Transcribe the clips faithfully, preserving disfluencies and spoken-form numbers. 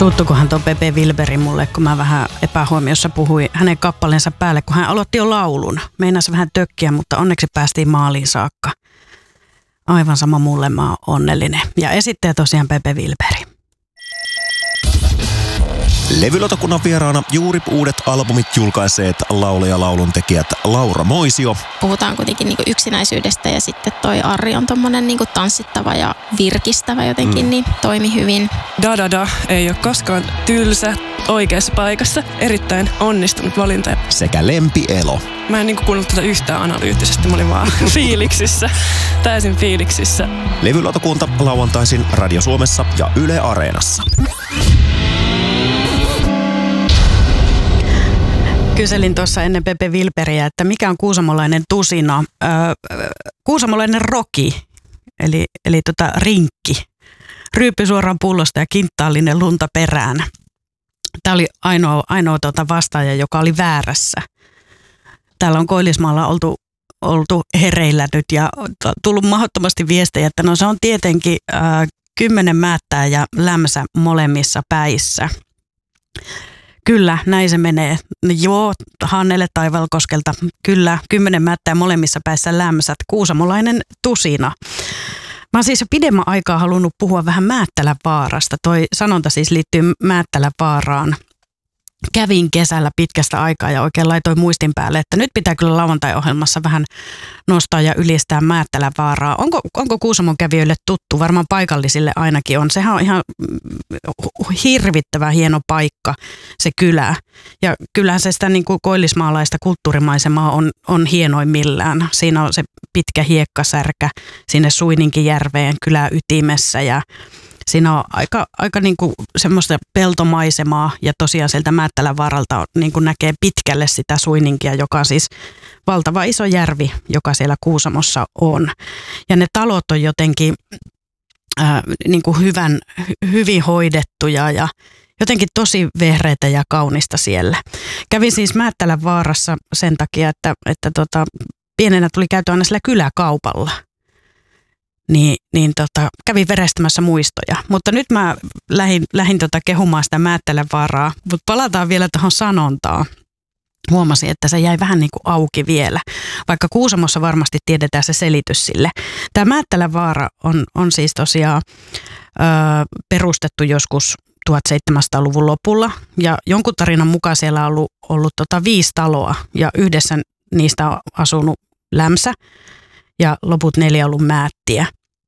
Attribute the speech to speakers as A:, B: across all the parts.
A: Suuttukohan tuo Pepe Wilberi mulle, kun mä vähän epähuomiossa puhuin hänen kappaleensa päälle, kun hän aloitti jo laulun. Meinasi vähän tökkiä, mutta onneksi päästiin maaliin saakka. Aivan sama mulle, mä oon onnellinen. Ja esittäjä tosiaan Pepe Wilberi.
B: Levylautakunnan vieraana juuri uudet albumit julkaiseet laulaja lauluntekijät Laura Moisio.
C: Puhutaan kuitenkin niinku yksinäisyydestä ja sitten toi Arri on tommonen niinku tanssittava ja virkistävä jotenkin, mm. niin toimi hyvin.
D: Da Da Da ei ole koskaan tylsä, oikeassa paikassa. Erittäin onnistunut valinta.
B: Sekä Lempi Elo.
D: Mä en niinku kuunnellut tätä yhtään analyyttisesti, mä olin vaan fiiliksissä, täysin fiiliksissä.
B: Levylautakunta lauantaisin Radio Suomessa ja Yle Areenassa.
A: Kyselin tuossa ennen Pepe Wilberiä, että mikä on kuusamolainen tusina. Öö, kuusamolainen roki, eli, eli tota rinkki. Ryyppy suoraan pullosta ja kinttaalinen lunta perään. Tämä oli ainoa, ainoa tuota vastaaja, joka oli väärässä. Täällä on Koillismaalla oltu, oltu hereillä nyt ja tullut mahdottomasti viestejä, että no se on tietenkin äh, kymmenen määttää ja lämsä molemmissa päissä. Kyllä, näin se menee. Joo, Hannele Taivalkoskelta. Kyllä, kymmenen mättää molemmissa päissä lämsät. Kuusamolainen tusina. Mä oon siis jo pidemmän aikaa halunnut puhua vähän Määttälävaarasta. Toi sanonta siis liittyy Määttälävaaraan. Kävin kesällä pitkästä aikaa ja oikein laitoin muistin päälle, että nyt pitää kyllä lauantai-ohjelmassa vähän nostaa ja ylistää Määttälävaaraa. Onko, onko Kuusamon kävijöille tuttu? Varmaan paikallisille ainakin on. Sehän on ihan hirvittävä hieno paikka, se kylä. Ja kyllähän se sitä niin kuin koillismaalaista kulttuurimaisemaa on, on hienoimmillään. Siinä on se pitkä hiekkasärkä sinne Suininkijärveen kylän ytimessä ja siinä on aika, aika niin kuin semmoista peltomaisemaa ja tosiaan sieltä Määttälävaaralta niin kuin näkee pitkälle sitä Suininkia, joka on siis valtava iso järvi, joka siellä Kuusamossa on. Ja ne talot on jotenkin äh, niin kuin hyvän, hyvin hoidettuja ja jotenkin tosi vehreitä ja kaunista siellä. Kävin siis Määttälävaarassa sen takia, että, että tota, pienenä tuli käyty aina sillä kyläkaupalla. Niin, niin tota, kävin verestämässä muistoja. Mutta nyt mä lähdin, lähdin tota kehumaan sitä Määttälävaaraa, mutta palataan vielä tuohon sanontaan. Huomasin, että se jäi vähän niin kuin auki vielä, vaikka Kuusamossa varmasti tiedetään se selitys sille. Tämä Määttälävaara on, on siis tosiaan ö, perustettu joskus tuhatseitsemänsataaluvun lopulla ja jonkun tarinan mukaan siellä on ollut, ollut tota viisi taloa ja yhdessä niistä on asunut lämsä ja loput neljä on ollut määttiä.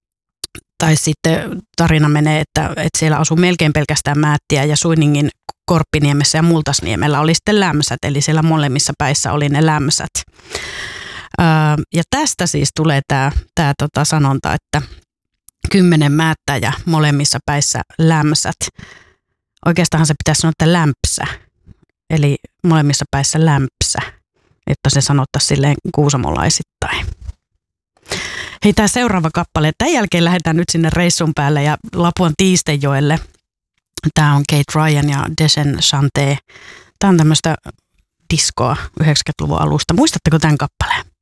A: Tai sitten tarina menee, että, että siellä asuu melkein pelkästään määttiä ja Suiningin Korppiniemessä ja Multasniemellä oli sitten lämsät, eli siellä molemmissa päissä oli ne lämsät. Öö, ja tästä siis tulee tämä, tämä tota sanonta, että kymmenen määttä ja molemmissa päissä lämsät. Oikeastaan se pitäisi sanoa, että lämpsä, eli molemmissa päissä lämpsä, että se sanottaisiin silleen kuusamolaisittain. Hei, tämä seuraava kappale. Tämän jälkeen lähdetään nyt sinne reissun päälle ja Lapuan Tiistenjoelle. Tämä on Kate Ryan ja Desen Chante. Tämä on tämmöistä diskoa yhdeksänkymmentäluvun alusta. Muistatteko tämän kappaleen?